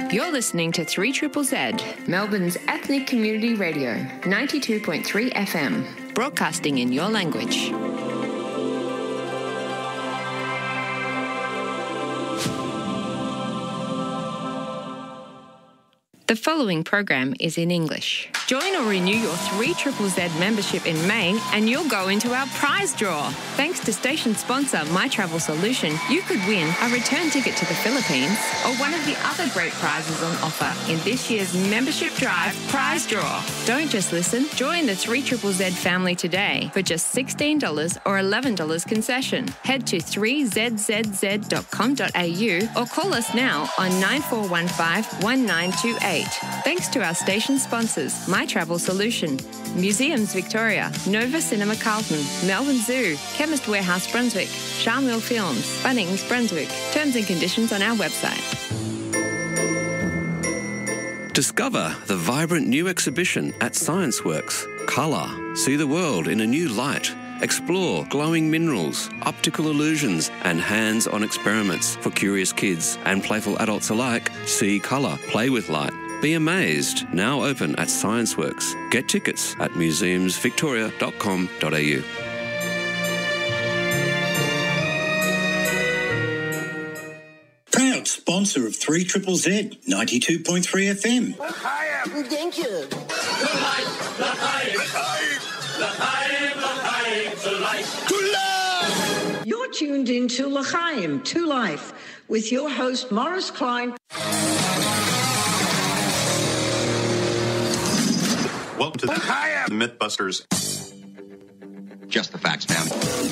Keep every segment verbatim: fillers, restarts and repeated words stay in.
You're listening to three Triple Z, Melbourne's ethnic community radio, ninety-two point three F M, broadcasting in your language. The following program is in English. Join or renew your three Triple Z membership in May and you'll go into our prize draw. Thanks to station sponsor My Travel Solution, you could win a return ticket to the Philippines or one of the other great prizes on offer in this year's Membership Drive prize draw. Don't just listen, join the three Triple Z family today for just sixteen dollars or eleven dollars concession. Head to three z z z dot com dot a u or call us now on nine four one five, one nine two eight. Thanks to our station sponsors, My Travel Solution, Museums Victoria, Nova Cinema Carlton, Melbourne Zoo, Chemist Warehouse Brunswick, Charmel Films, Bunnings Brunswick. Terms and conditions on our website. Discover the vibrant new exhibition at ScienceWorks. Colour. See the world in a new light. Explore glowing minerals, optical illusions and hands-on experiments for curious kids and playful adults alike. See colour, play with light. Be amazed. Now open at ScienceWorks. Get tickets at museums victoria dot com dot a u. Proud sponsor of three Triple Z, ninety-two point three F M. Thank you. You're tuned into L'chaim, to Life, with your host Morris Klein. Welcome to the Mythbusters. Just the facts, ma'am.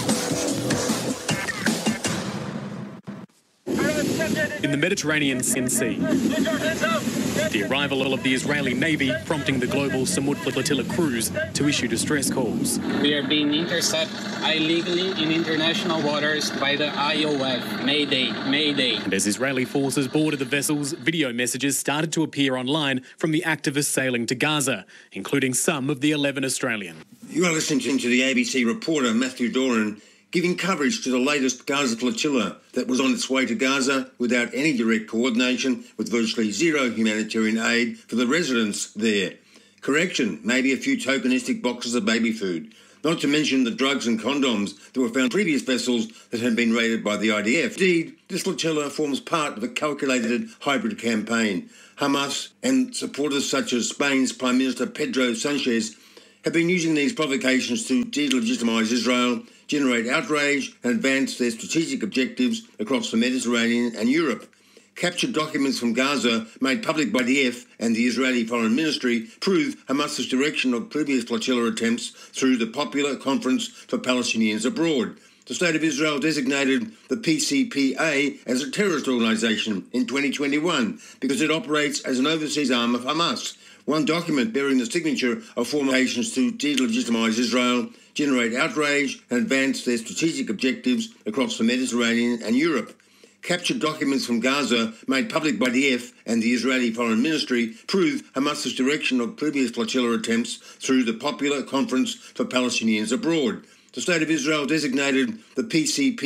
In the Mediterranean Sea, the arrival of the Israeli Navy prompting the global Samud flotilla crews to issue distress calls. We are being intercepted illegally in international waters by the I O F. Mayday, Mayday. And as Israeli forces boarded the vessels, video messages started to appear online from the activists sailing to Gaza, including some of the eleven Australian. You are listening to the A B C reporter Matthew Doran giving coverage to the latest Gaza flotilla that was on its way to Gaza without any direct coordination, with virtually zero humanitarian aid for the residents there. Correction, maybe a few tokenistic boxes of baby food. Not to mention the drugs and condoms that were found in previous vessels that had been raided by the I D F. Indeed, this flotilla forms part of a calculated hybrid campaign. Hamas and supporters such as Spain's Prime Minister Pedro Sanchez have been using these provocations to delegitimise Israel, generate outrage and advance their strategic objectives across the Mediterranean and Europe. Captured documents from Gaza made public by the I D F and the Israeli Foreign Ministry prove Hamas's direction of previous flotilla attempts through the Popular Conference for Palestinians Abroad. The State of Israel designated the P C P A as a terrorist organisation in twenty twenty-one because it operates as an overseas arm of Hamas. One document bearing the signature of formations to delegitimise Israel, generate outrage and advance their strategic objectives across the Mediterranean and Europe. Captured documents from Gaza made public by the I D F and the Israeli Foreign Ministry prove Hamas's direction of previous flotilla attempts through the Popular Conference for Palestinians Abroad. The State of Israel designated the P C P